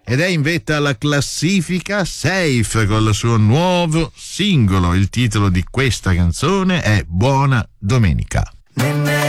ed è in vetta alla classifica. Safe con il suo nuovo singolo. Il titolo di questa canzone è Buona Domenica.